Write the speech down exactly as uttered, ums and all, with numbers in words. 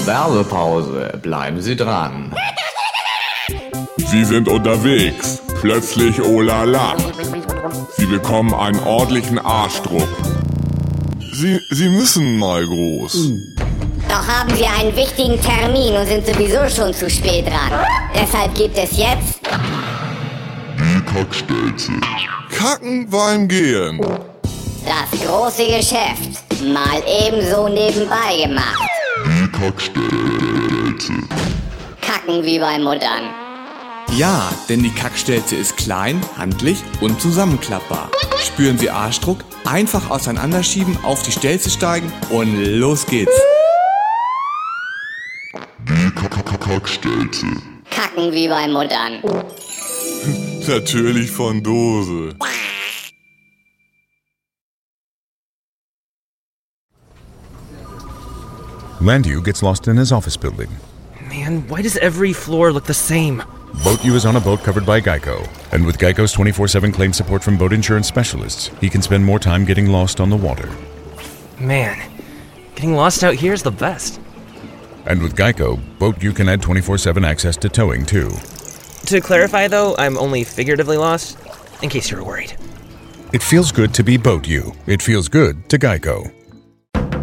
Werbepause. Bleiben Sie dran. Sie sind unterwegs. Plötzlich oh la la. Sie bekommen einen ordentlichen Arschdruck. Sie, Sie müssen mal groß. Doch haben Sie einen wichtigen Termin und sind sowieso schon zu spät dran. Deshalb gibt es jetzt... Die Kackstelze. Kacken beim Gehen. Das große Geschäft. Mal ebenso nebenbei gemacht. Die Kackstelze. Kacken wie bei Muttern. Ja, denn die Kackstelze ist klein, handlich und zusammenklappbar. Spüren Sie Arschdruck? Einfach auseinanderschieben, auf die Stelze steigen und los geht's. Die Kackstelze. Kacken wie bei Muttern. Natürlich von Dose. Landu gets lost in his office building. Man, why does every floor look the same? BoatU is on a boat covered by Geico. And with Geico's twenty-four seven claim support from boat insurance specialists, he can spend more time getting lost on the water. Man, getting lost out here is the best. And with Geico, BoatU can add twenty-four seven access to towing, too. To clarify, though, I'm only figuratively lost, in case you were worried. It feels good to be BoatU. It feels good to Geico.